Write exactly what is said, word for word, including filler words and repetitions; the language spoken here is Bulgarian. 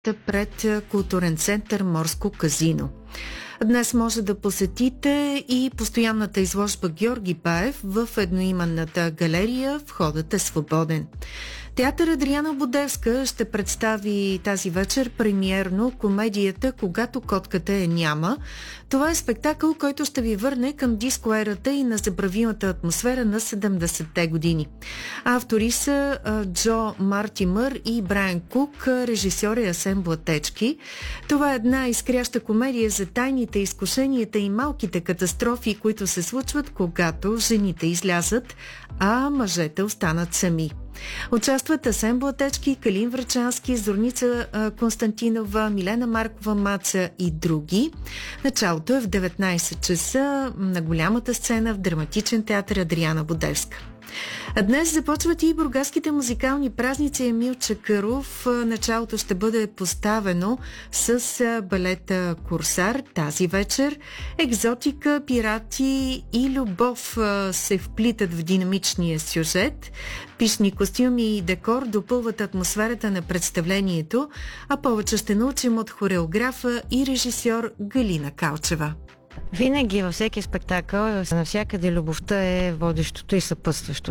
пред културен център Морско казино. Днес може да посетите и постоянната изложба Георги Баев в едноименната галерия. Входът е свободен. Театър Адриана Будевска ще представи тази вечер премиерно комедията "Когато котката е няма". Това е спектакъл, който ще ви върне към дискоерата и на забравимата атмосфера на седемдесетте години. Автори са Джо Мартимър и Брайан Кук, режисьор е Асен Блатечки. Това е една изкряща комедия за тайните, изкушенията и малките катастрофи, които се случват, когато жените излязат, а мъжете останат сами. Участват Асен Блатечки, Калин Врачански, Зорница Константинова, Милена Маркова Маца и други. Началото е в деветнайсет часа на голямата сцена в драматичен театър Адриана Будевска. А днес започват и бургаските музикални празници. Емил Чакъров. Началото ще бъде поставено с балета "Корсар" тази вечер. Екзотика, пирати и любов се вплитат в динамичния сюжет. Пишни костюми и декор допълват атмосферата на представлението, а повече ще научим от хореографа и режисьор Галина Калчева. Винаги във всеки спектакъл, навсякъде любовта е водещото и съпътстващото.